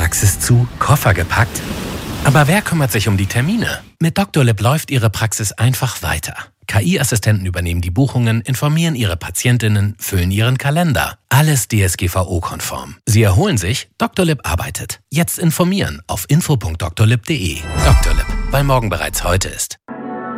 Praxis zu, Koffer gepackt? Aber wer kümmert sich um die Termine? Mit Dr. Lipp läuft Ihre Praxis einfach weiter. KI-Assistenten übernehmen die Buchungen, informieren Ihre Patientinnen, füllen Ihren Kalender. Alles DSGVO-konform. Sie erholen sich, Dr. Lipp arbeitet. Jetzt informieren auf info.drlipp.de. Dr. Lipp, weil morgen bereits heute ist.